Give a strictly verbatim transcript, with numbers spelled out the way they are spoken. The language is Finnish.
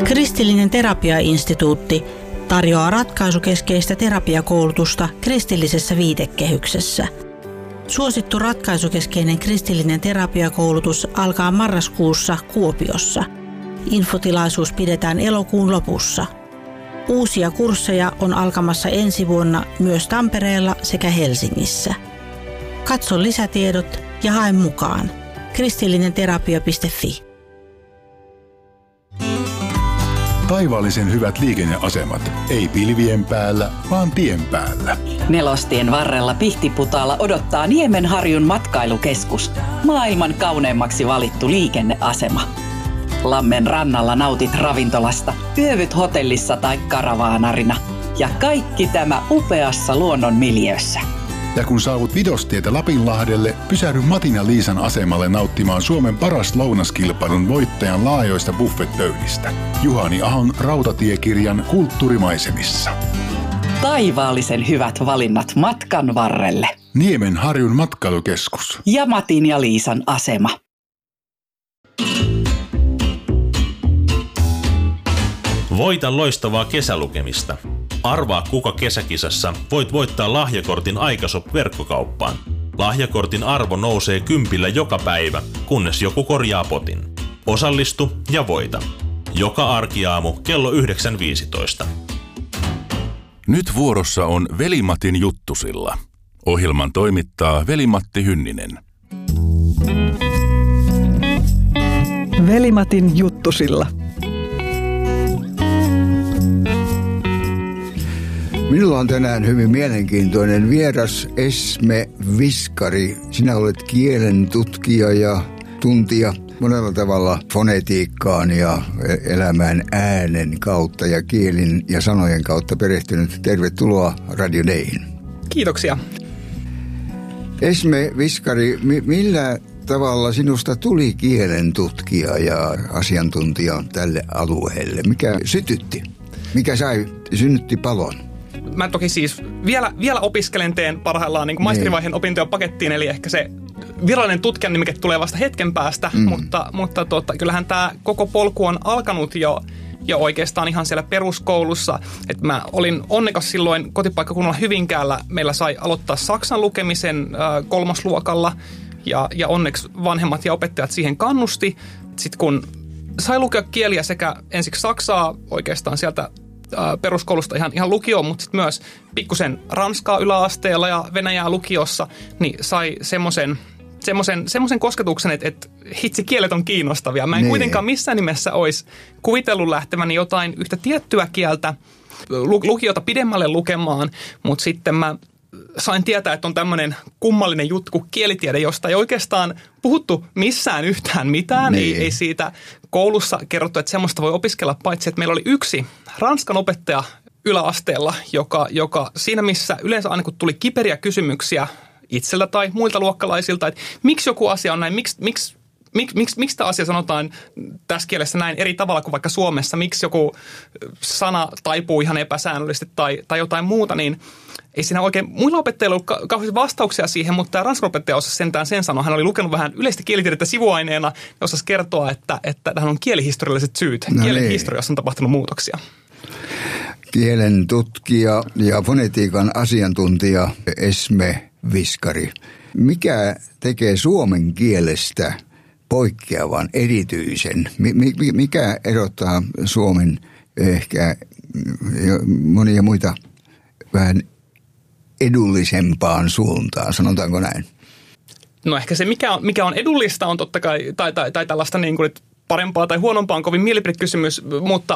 Kristillinen terapiainstituutti tarjoaa ratkaisukeskeistä terapiakoulutusta kristillisessä viitekehyksessä. Suosittu ratkaisukeskeinen kristillinen terapiakoulutus alkaa marraskuussa Kuopiossa. Infotilaisuus pidetään elokuun lopussa. Uusia kursseja on alkamassa ensi vuonna myös Tampereella sekä Helsingissä. Katso lisätiedot ja hae mukaan. kristillinenterapia piste fi. Taivaallisen hyvät liikenneasemat. Ei pilvien päällä, vaan tien päällä. Nelostien varrella Pihtiputaalla odottaa Niemenharjun matkailukeskus. Maailman kauneimmaksi valittu liikenneasema. Lammen rannalla nautit ravintolasta, yövyt hotellissa tai karavaanarina. Ja kaikki tämä upeassa luonnon miljöössä. Ja kun saavut Vidostietä Lapinlahdelle, pysähdy Matin ja Liisan asemalle nauttimaan Suomen paras lounaskilpailun voittajan laajoista buffetpöydistä. Juhani Ahon rautatiekirjan Kulttuurimaisemissa. Taivaallisen hyvät valinnat matkan varrelle. Niemenharjun matkailukeskus. Ja Matin ja Liisan asema. Voita loistavaa kesälukemista. Arvaa kuka kesäkisassa voit voittaa lahjakortin Aikashop-verkkokauppaan. Lahjakortin arvo nousee kympillä joka päivä, kunnes joku korjaa potin. Osallistu ja voita. Joka arkiaamu kello yhdeksän viisitoista. Nyt vuorossa on Veli-Matin juttusilla. Ohjelman toimittaa Veli-Matti Hynninen. Veli-Matin juttusilla. Minulla on tänään hyvin mielenkiintoinen vieras, Esme Viskari. Sinä olet kielen tutkija ja tuntija monella tavalla fonetiikkaan ja elämään äänen kautta ja kielin ja sanojen kautta perehtynyt. Tervetuloa Radio Dayhin. Kiitoksia. Esme Viskari, millä tavalla sinusta tuli kielen tutkija ja asiantuntija tälle alueelle? Mikä sytytti? Mikä sai, synnytti palon? Mä toki siis vielä, vielä opiskelen, teen parhaillaan niin kuin maisterivaiheen opintoja pakettiin, eli ehkä se virallinen tutkijan nimike tulee vasta hetken päästä, mm. mutta, mutta tota, kyllähän tämä koko polku on alkanut jo, jo oikeastaan ihan siellä peruskoulussa. Et mä olin onnekas silloin kotipaikkakunnalla Hyvinkäällä, meillä sai aloittaa saksan lukemisen äh, kolmosluokalla, ja, ja onneksi vanhemmat ja opettajat siihen kannusti. Sitten kun sai lukea kieliä sekä ensiksi saksaa oikeastaan sieltä peruskoulusta ihan, ihan lukioon, mutta sitten myös pikkusen ranskaa yläasteella ja venäjää lukiossa, niin sai semmoisen semmoisen semmoisen kosketuksen, että, että hitsi, kielet on kiinnostavia. Mä en niin. kuitenkaan missään nimessä olisi kuvitellut lähteväni jotain yhtä tiettyä kieltä lukiota pidemmälle lukemaan, mutta sitten mä sain tietää, että on tämmöinen kummallinen juttu kuin kielitiede, josta ei oikeastaan puhuttu missään yhtään mitään. Niin. Ei, ei siitä koulussa kerrottu, että semmoista voi opiskella, paitsi että meillä oli yksi ranskan opettaja yläasteella, joka, joka siinä missä yleensä aina kun tuli kiperiä kysymyksiä itseltä tai muilta luokkalaisilta, että miksi joku asia on näin, miksi, miksi, miksi, miksi, miksi tämä asia sanotaan tässä kielessä näin eri tavalla kuin vaikka Suomessa, miksi joku sana taipuu ihan epäsäännöllisesti tai, tai jotain muuta, niin ei siinä oikein muilla opettajilla ollut kauheasti vastauksia siihen, mutta tämä ranskan opettaja osasi sentään sen sanoa. Hän oli lukenut vähän yleistä kielitiedettä sivuaineena ja osasi kertoa, että, että tähän on kielihistorialliset syyt. No kielen niin. Historiassa on tapahtunut muutoksia. Kielen tutkija ja fonetiikan asiantuntija Esme Viskari. Mikä tekee suomen kielestä poikkeavan, erityisen? Mikä erottaa suomen ehkä monia muita vähän edullisempaan suuntaan, sanotaanko näin? No ehkä se, mikä on, mikä on edullista, on totta kai, tai, tai, tai tällaista niin kuin, parempaa tai huonompaa on kovin mielipidekysymys, mutta,